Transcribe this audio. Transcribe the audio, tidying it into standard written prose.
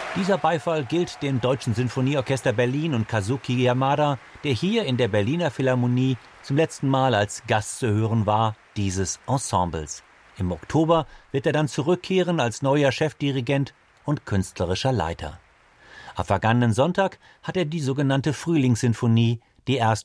Dieser Beifall gilt dem Deutschen Sinfonieorchester Berlin und Kazuki Yamada, der hier in der Berliner Philharmonie zum letzten Mal als Gast zu hören war, dieses Ensembles. Im Oktober wird er dann zurückkehren als neuer Chefdirigent und künstlerischer Leiter. Am vergangenen Sonntag hat er die sogenannte Frühlingssinfonie, die erste